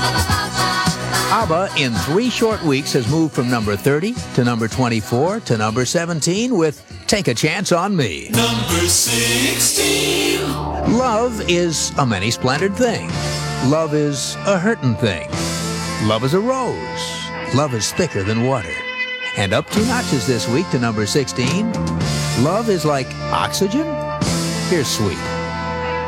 ABBA, in 3 short weeks, has moved from number 30 to number 24 to number 17 with Take a Chance on Me. Number 16. Love is a many-splendored thing. Love is a hurtin' thing. Love is a rose. Love is thicker than water. And up 2 notches this week to number 16. Love is like oxygen? Here's Sweet.